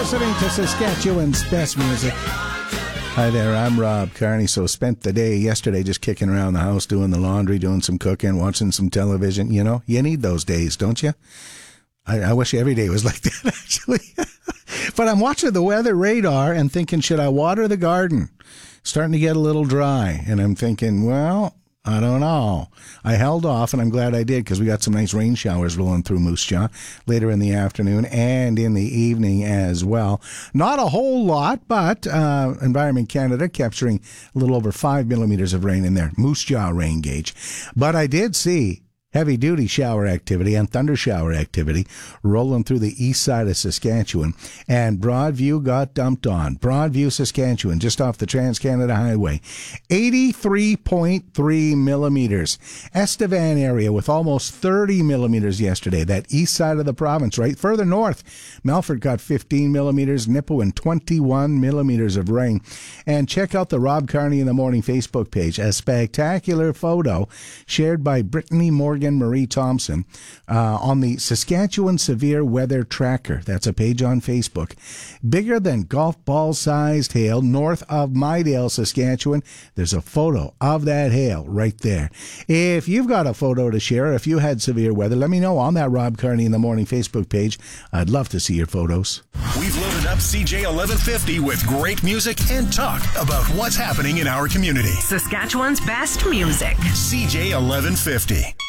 listening to Saskatchewan's best music. Hi there, I'm Rob Carney. So spent the day yesterday just kicking around the house, doing the laundry, doing some cooking, watching some television. You know, you need those days, don't you? I wish every day was like that, actually. But I'm watching the weather radar and thinking, should I water the garden? Starting to get a little dry. And I'm thinking, well, I don't know. I held off, and I'm glad I did, because we got some nice rain showers rolling through Moose Jaw later in the afternoon and in the evening as well. Not a whole lot, but Environment Canada capturing a little over 5 millimeters of rain in their Moose Jaw rain gauge. But I did see heavy-duty shower activity and thunder shower activity rolling through the east side of Saskatchewan, and Broadview got dumped on. Broadview, Saskatchewan, just off the Trans-Canada Highway, 83.3 millimeters. Estevan area with almost 30 millimeters yesterday, that east side of the province. Right further north, Melfort got 15 millimeters, Nipawin 21 millimeters of rain. And check out the Rob Carney in the Morning Facebook page, a spectacular photo shared by Brittany Morgan Marie Thompson on the Saskatchewan Severe Weather Tracker. That's a page on Facebook. Bigger than golf ball sized hail north of Mydale, Saskatchewan. There's a photo of that hail right there. If you've got a photo to share, if you had severe weather, let me know on that Rob Carney in the Morning Facebook page. I'd love to see your photos. We've loaded up CJ 1150 with great music and talk about what's happening in our community. Saskatchewan's best music. CJ 1150.